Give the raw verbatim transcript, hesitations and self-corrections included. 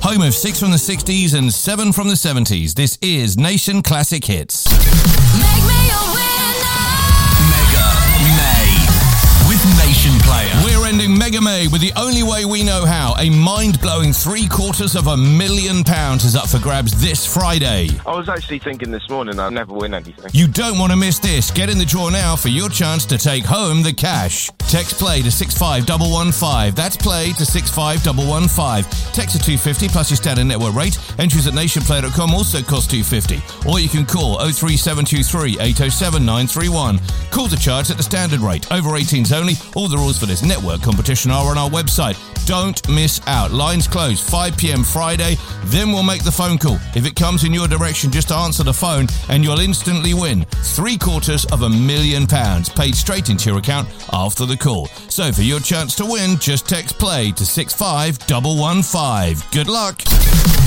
Home of six from the sixties and seven from the seventies. This is Nation Classic Hits. Make me a winner. Mega May with Nation Player. We're ending Mega May with the only way we know how. A mind-blowing three quarters of a million pounds is up for grabs this Friday. I was actually thinking this morning I'll never win anything. You don't want to miss this. Get in the draw now for your chance to take home the cash. Text play to six five one one five. That's play to six five one one five. Text to two fifty plus your standard network rate. Entries at nation player dot com also cost two fifty. Or you can call oh three seven two three eight oh seven nine three one. Calls are charged at the standard rate. Over eighteens only. All the rules for this network competition are on our website. Don't miss out. Lines close five p.m. Friday. Then we'll make the phone call. If it comes in your direction, just answer the phone and you'll instantly win three quarters of a million pounds paid straight into your account after the call. So for your chance to win, just text play to six five one one five. Good luck.